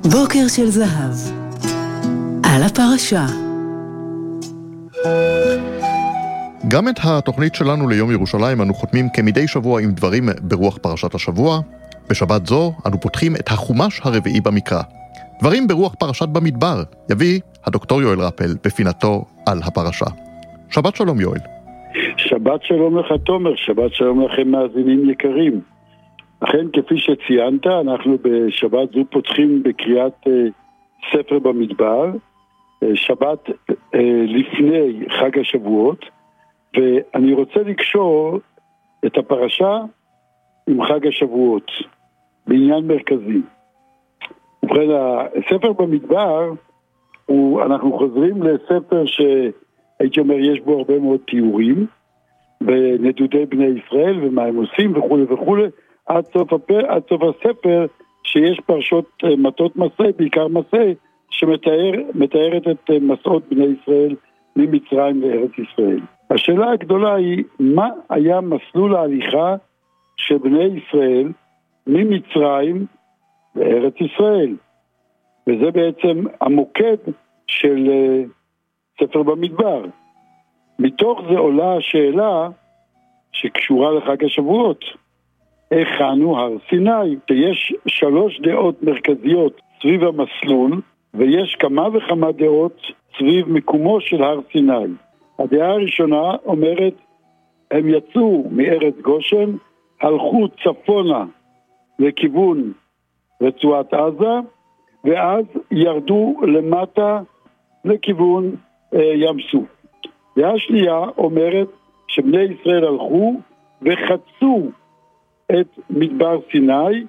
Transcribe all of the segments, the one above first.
בוקר של זהב. על הפרשה. גם את התוכנית שלנו ליום ירושלים אנו חותמים כמדי שבוע עם דברים ברוח פרשת השבוע. בשבת זו אנו פותחים את החומש הרביעי במקרא. דברים ברוח פרשת במדבר יביא הדוקטור יואל רפל בפינתו על הפרשה. שבת שלום יואל. שבת שלום לך תומר, שבת שלום לכם מאזינים יקרים. אכן כפי שציינת, אנחנו בשבת זו פותחים בקריאת ספר במדבר, שבת לפני חג השבועות, ואני רוצה לקשור את הפרשה עם חג השבועות, בעניין מרכזי. ובכן, הספר במדבר, אנחנו חוזרים לספר שהייתי אומר יש בו הרבה מאוד תיאורים, בנדודי בני ישראל ומה הם עושים וכו' וכו', עד סוף הספר שיש פרשות מטות מסע, בעיקר מסע, שמתארת את מסעות בני ישראל ממצרים לארץ ישראל. השאלה הגדולה היא, מה היה מסלול ההליכה של בני ישראל ממצרים לארץ ישראל? וזה בעצם המוקד של ספר במדבר. מתוך זה עולה השאלה שקשורה לחג השבועות. היכנו הר סיני? שיש 3 דעות מרכזיות סביב המסלול, ויש כמה וכמה דעות סביב מקומו של הר סיני. הדעה הראשונה אומרת, הם יצאו מארץ גושן, הלכו צפונה לכיוון רצועת עזה, ואז ירדו למטה לכיוון ים סוף. דעה שנייה אומרת שבני ישראל הלכו וחצו את מדבר סיני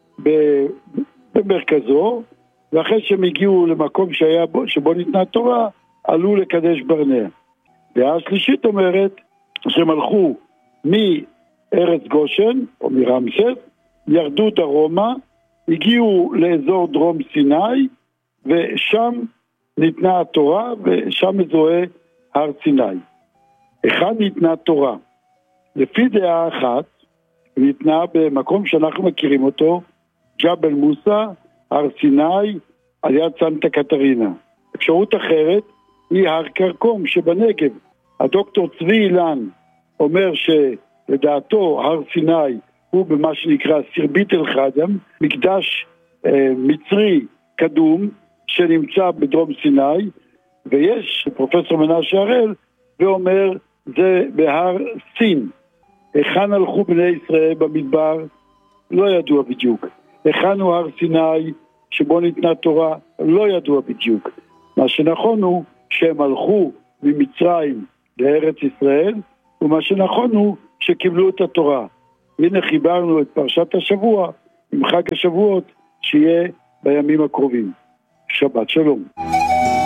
במרכזו, ואחרי שהם הגיעו למקום שבו ניתנה תורה, עלו לקדש ברנע. דעה שלישית אומרת שהם הלכו מארץ גושן, או מרמסס, ירדו דרומה, הגיעו לאזור דרום סיני, ושם ניתנה התורה, ושם מזוהה הר סיני. היכן ניתנה תורה? לפי דעה אחת, ניתנה במקום שאנחנו מכירים אותו, ג'בל מוסא, הר סיני, על יד סנטה קטרינה. אפשרות אחרת היא הר קרקום שבנגב. הדוקטור צבי אילן אומר שלדעתו הר סיני הוא במה שנקרא סירבית אל חדם, מקדש מצרי קדום שנמצא בדרום סיני, ויש פרופסור מנשה הראל ואומר זה בהר סין. היכן הלכו בני ישראל במדבר? לא ידוע בדיוק. היכן הוא הר סיני שבו ניתנה תורה? לא ידוע בדיוק. מה שנכון הוא שהם הלכו ממצרים לארץ ישראל, ומה שנכון הוא שקיבלו את התורה. הנה חיברנו את פרשת השבוע עם חג השבועות שיהיה בימים הקרובים. שבת שלום.